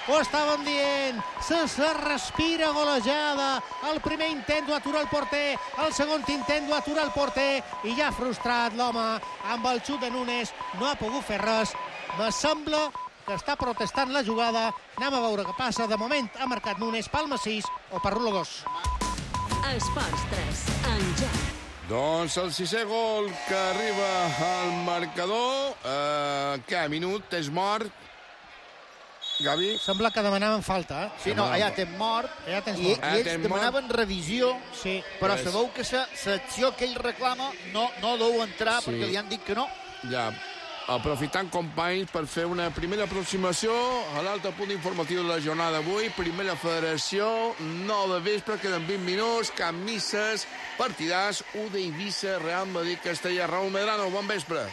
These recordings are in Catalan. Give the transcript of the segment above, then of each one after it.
ho estàvem dient, se respira golejada, el primer intent ho atura el porter, el segon intent ho atura el porter, i ja frustrat l'home amb el xut de Nunes, no ha pogut fer res. Me sembla que està protestant la jugada, anem a veure què passa. De moment ha marcat Nunes, Palma 6 o Parrulo 2. Esports 3, en joc. Doncs el sisè gol que arriba al marcador, què, minut, és mort, Gavi? Sembla que demanaven falta, eh? Sí, no, allà tens mort, Allà tens i mort. ells demanaven revisió, Sí. però Pues- sabeu que l'acció que ell reclama no deu entrar Sí. perquè li han dit que no. Ja, aprofitant companys per fer una primera aproximació a l'altre punt informatiu de la jornada d'avui. Primera federació, 9 de vespre, queden 20 minuts, cap misses, partidars, UD Eivissa, Real Madrid, Castella. Raúl Medrano, bon vespre.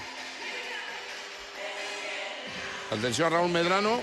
Atenció, Raúl Medrano.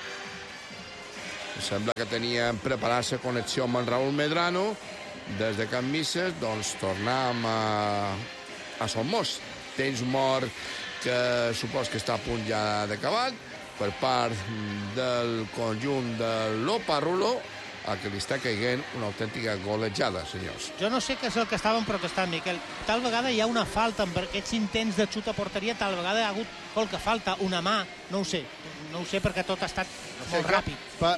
Sembla que tenien preparat la connexió amb el Raúl Medrano. Des de Can Misses, doncs tornem a Somos. Temps mort que supos que està a punt ja d'acabar per part del conjunt de l'Oparrulo, a que li està caient una autèntica golejada, senyors. Jo no sé què és el que estaven protestant, Miquel. Tal vegada hi ha una falta amb aquests intents de xut a porteria, tal vegada hi ha hagut qualque falta, una mà, no ho sé. No ho sé perquè tot ha estat molt ràpid.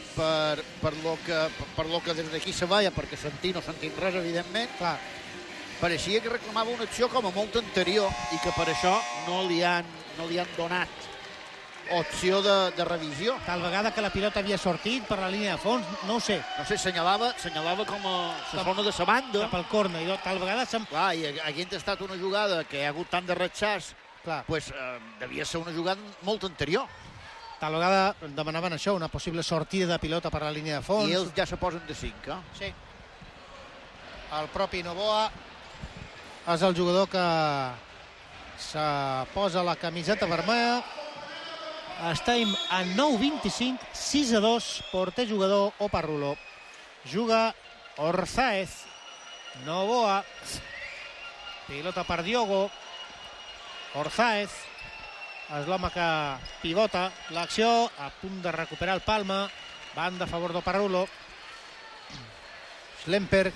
Per lo que des d'aquí se veia, perquè sentir no sentim res, evidentment, Clar, pareixia que reclamava una acció com a molt anterior i que per això no li han donat opció de revisió. tal vegada que la pilota havia sortit per la línia de fons, no ho sé, No sé, senyalava com a la zona de la banda. cap al corner. I tal vegada Clar, i haguent estat una jugada que hi ha hagut tant de ratxars, Clar, pues, devia ser una jugada molt anterior. tal vegada demanaven això, una possible sortida de pilota per la línia de fons. I ells ja se posen de 5, eh? Sí. El propi Novoa és el jugador que se posa la camiseta vermella. Estem a 9-25, 6-2, porter jugador Oparrulo. Juga Orzáez, Novoa, pilota per Diogo, Orzáez, és l'home que pivota l'acció, a punt de recuperar el Palma, banda a favor d'Oparrulo. Schlemper,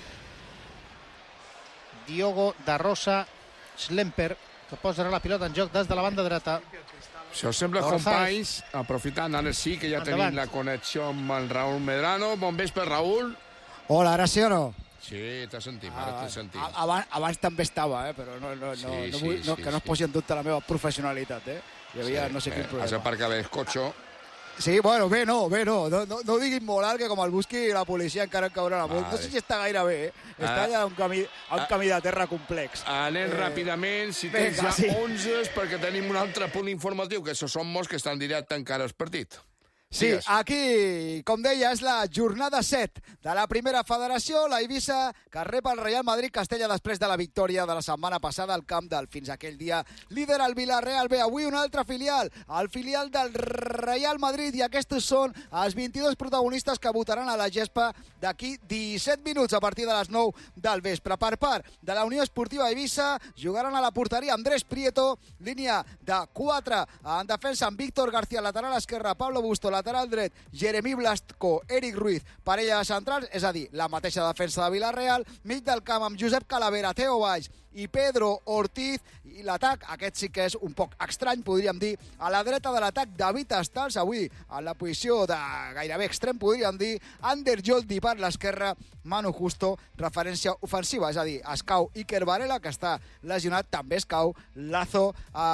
Diogo da Rosa, Schlemper, que posa la pilota en joc des de la banda dreta. Si us sembla, Orzáez. companys, aprofitant, ara sí que ja Endavant. tenim la connexió amb el Raúl Medrano. Bon vespre, Raúl. Hola, ara sí o no? Sí, t'ha sentit, ara t'he sentit. Abans també estava, però Sí, no sí, vull sí, que no es posi en dubte la meva professionalitat, Hi havia no sé quin Has problema. aparcat bé el cotxe. Sí, bueno, bé no ho diguin molt alt, que com el busqui la policia encara en caurà la multa. No sé si està gaire bé, Està allà a un camí de terra complex. Anem ràpidament, si tens vinga, ja sí. 11, perquè tenim un altre punt informatiu, que són molts que estan en directe encara al partit. Sí, Digues. aquí, com deia, és la jornada 7 de la primera federació, la Eivissa, que rep el Real Madrid Castella després de la victòria de la setmana passada al camp del fins aquell dia líder el Villarreal B. Avui un altre filial, el filial del Real Madrid, i aquests són els 22 protagonistes que votaran a la gespa d'aquí 17 minuts a partir de les 9 del vespre. Per part de la Unió Esportiva Eivissa, jugaran a la porteria Andrés Prieto, línia de 4 en defensa amb Víctor García, lateral esquerre, Pablo Busto, lateral dret, Jeremí Blasco, Eric Ruiz, parella de centrals, és a dir, la mateixa defensa de Villarreal, mig del camp amb Josep Calavera, Teo Valls i Pedro Ortiz, i l'atac, aquest sí que és un poc estrany, podríem dir, a la dreta de l'atac David Estals, avui en la posició de gairebé extrem, podríem dir, Ander Joldi per l'esquerra, Manu Justo, referència ofensiva, és a dir, escau Iker Varela, que està lesionat, també escau Lazo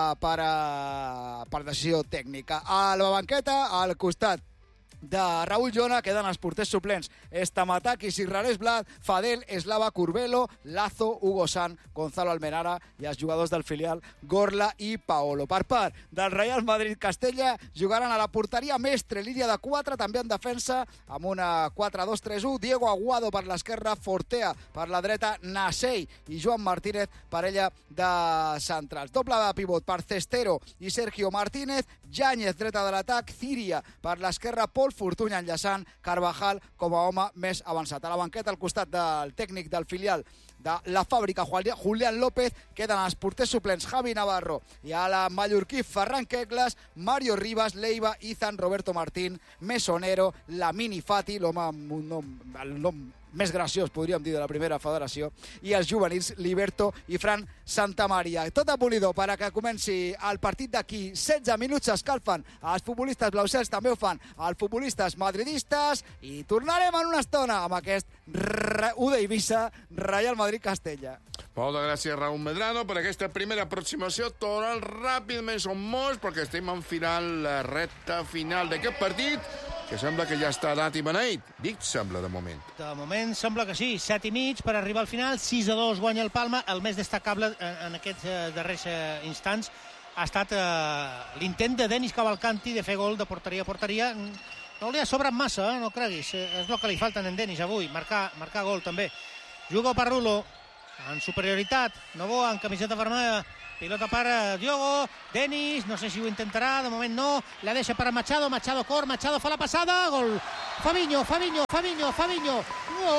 per decisió tècnica. A la banqueta, al costat de Raúl Jona, queden els porters suplents Estamatakis, Israel Blat, Fadel, Eslava Curbelo, Lazo, Hugo San, Gonzalo Almenara i els jugadors del filial Gorla i Paolo. Per part del Real Madrid Castella, jugaran a la porteria Mestre, línia de 4, també en defensa amb una 4-2-3-1, Diego Aguado per l'esquerra, Fortea per la dreta, Nasei i Joan Martínez, parella de centrals. Doble de pivot per Cestero i Sergio Martínez, Yáñez dreta de l'atac, Ciria per l'esquerra, Pol Fortuny enllaçant, Carvajal com a home més avançat. A la banqueta, al costat del tècnic del filial de la fàbrica Julián López. Queden els porters suplents Javi Navarro i a la mallorquí Ferran Quecles, Mario Rivas, Leiva, Izan, Roberto Martín, Mesonero, Lamini Fati, l'home amb un nom, el nom més graciós, podríem dir, de la primera federació, i els juvenils Liberto i Fran Santamaria. Tot a polidor per a que comenci el partit d'aquí. 16 minuts s'escalfen. Els futbolistes blausels també ho fan els futbolistes madridistes i tornarem en una estona amb aquest U d'Eivissa, Real Madrid-Castella. Moltes gràcies, Raúl Medrano, per aquesta primera aproximació. Tornant ràpidament, som molts, perquè estem enfilant la recta final d'aquest partit, que sembla que ja està dat i beneït. Dic, sembla, de moment. De moment sembla que sí. 7,5 per arribar al final. 6-2 guanya el Palma. El més destacable en aquests darrers instants ha estat l'intent de Denis Cavalcanti de fer gol de porteria a porteria. No li ha sobrat massa, no creguis. És el que li falten en Denis avui. Marcar gol, també. Juga Parrulo en superioritat. Novoa en camiseta vermella. Pilota per Diogo, Denis, no sé si ho intentarà, de moment no, la deixa per Machado, Machado cor, Machado fa la passada, gol, Fabinho, gol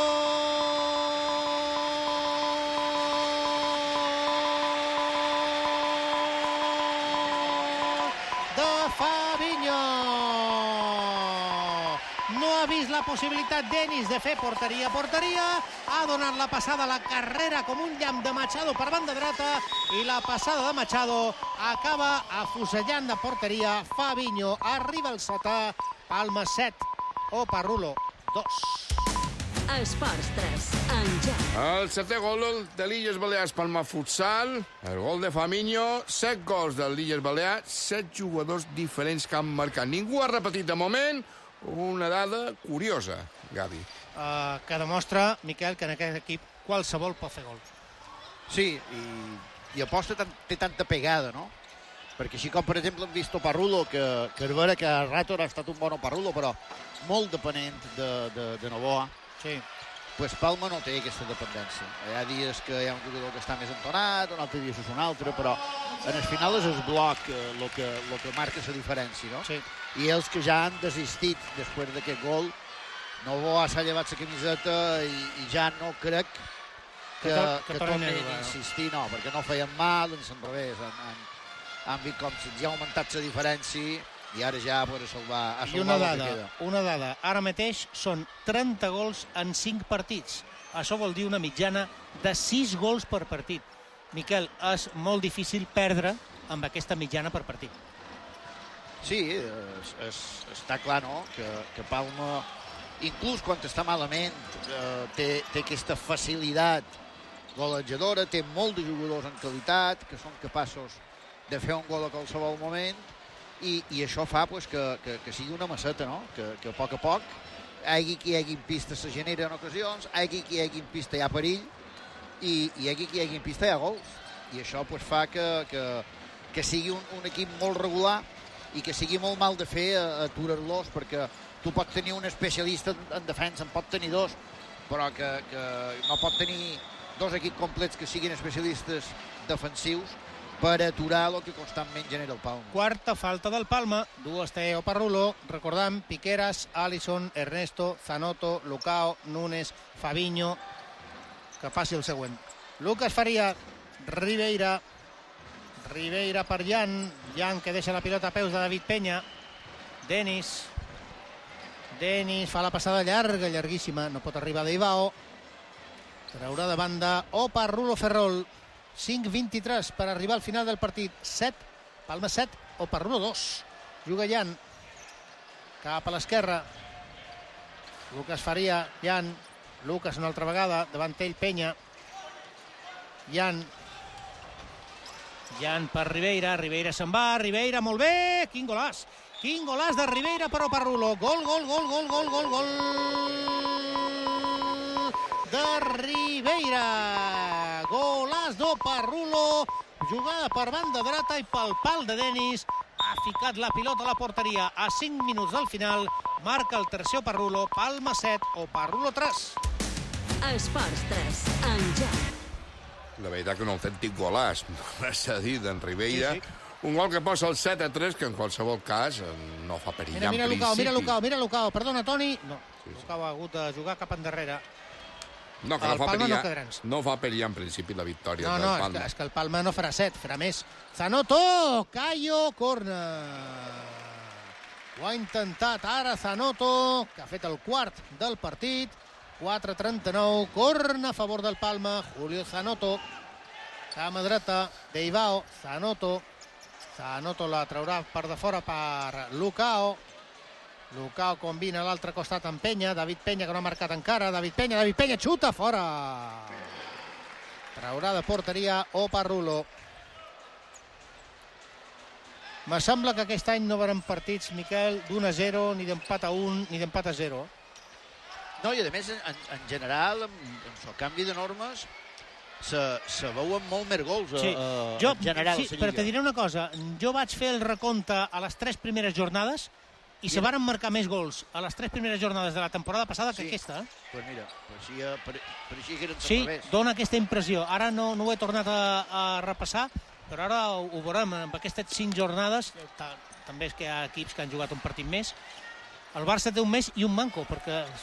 de Fabinho. No ha vist la possibilitat Denis de fer porteria a porteria, ha donat la passada a la carrera com un llamp de Machado per banda dreta i la passada de Machado acaba afusellant de porteria Fabinho. Arriba el setè, Palma 7, Parrulo 2. Esports 3, Engany. El setè gol de l'Illes Balears Palma Futsal, el gol de Fabinho, 7 gols de l'Illes Balears, 7 jugadors diferents que han marcat. Ningú ha repetit de moment. Una dada curiosa, Gavi. Que demostra, Miquel, que en aquest equip qualsevol pot fer gol. Sí, i aposta té tanta pegada, no? Perquè així com, per exemple, hem vist Parrulo, que és vera que a Rator ha estat un bon Parrulo, però molt depenent de Novoa. Sí. Pues Palma no té aquesta dependència. Hi ha dies que hi ha un jugador que està més entonat, un altre dia és un altre, però en el final és el bloc el que marca la diferència, no? Sí. I els que ja han desistit després d'aquest gol, Novoa s'ha llevat la camiseta i ja no crec que tornin a insistir, no, perquè no feien mal, doncs al revés, han vist com ja ha augmentat la diferència i ara ja per salvar I una dada, ara mateix són 30 gols en 5 partits. Això vol dir una mitjana de 6 gols per partit. Miquel, és molt difícil perdre amb aquesta mitjana per partit. Sí, està clar, no?, que Palma, inclús quan està malament, té aquesta facilitat golejadora, té molts de jugadors en qualitat que són capaços de fer un gol a qualsevol moment, i això fa pues, que sigui una masseta, no?, que a poc hi hagi qui hi hagi en pista se genera en ocasions, hi hagi qui hi hagi en pista hi ha perill, i hi hagi qui hi hagi en pista hi ha gols, i això pues, fa que sigui un equip molt regular i que sigui molt mal de fer aturar-los, perquè tu pots tenir un especialista en defensa, en pot tenir dos, però que no pot tenir dos equips complets que siguin especialistes defensius per aturar el que constantment genera el Palma. Quarta falta del Palma, dues té Parrulo, recordam, Piqueras, Alisson, Ernesto, Zanotto, Lucao, Núñez, Fabinho. Que passi el següent. Lucas Faria, Ribeira per Jan que deixa la pilota a peus de David Peña. Denis fa la passada llarguíssima, no pot arribar d'Ivao, traurà de banda Parrulo Ferrol. 5:23 per arribar al final del partit. 7, Palma 7, Parrulo 2. Juga Jan cap a l'esquerra. Lucas Faria, Jan, Lucas una altra vegada, davant ell Peña. Jan per Ribeira se'n va, Ribeira molt bé, quin golàs de Ribeira per Parrulo. Gol de Ribeira, golàs d'Parrulo, jugada per banda dreta i pel pal de Denis, ha ficat la pilota a la porteria. A 5 minuts del final marca el tercer Parrulo, Palma 7, Parrulo 3. Esports 3, Engany. La veritat que un autèntic golàs, res a dir d'en Ribeira. Sí. Un gol que posa el 7-3, que en qualsevol cas no fa perillar en principi. Mira Lucao, perdona Toni. No, Lucao ha hagut de jugar cap endarrere. No, que el Palma no quedarà. no fa perillar en principi la victòria No, del Palma. és que el Palma no farà 7, farà més. Zanotto, Caio, corner. Ho ha intentat ara Zanotto, que ha fet el quart del partit. 4:39, corner a favor del Palma. Julio Zanotto, cama dreta d'Eivao, Zanotto la traurà per de fora per Lucao. Lucao combina a l'altre costat amb Penya. David Penya, que no ha marcat encara. David Penya, xuta fora. Traurà de porteria Oparrulo. Me sembla que aquest any no veurem partits, Miquel, d'1-0, ni d'empat a 1, ni d'empat a 0. No, i a més, en general, amb el canvi de normes, se veuen molt més gols en general. Sí, però te diré una cosa. Jo vaig fer el recompte a les 3 primeres jornades i se varen marcar més gols a les 3 primeres jornades de la temporada passada que aquesta. Pues mira, pareixia que eren tot Sí, revés. dona aquesta impressió. Ara no ho he tornat a repassar, però ara ho veurem. Amb aquestes 5 jornades, també és que hi ha equips que han jugat un partit més. El Barça té un més i un manco, perquè